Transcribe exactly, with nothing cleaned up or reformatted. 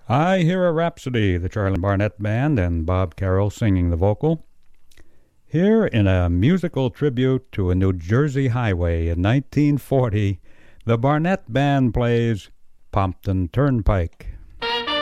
I Hear a Rhapsody, the Charlie Barnett Band, and Bob Carroll singing the vocal. Here, in a musical tribute to a New Jersey highway in nineteen forty, the Barnett Band plays Pompton Turnpike.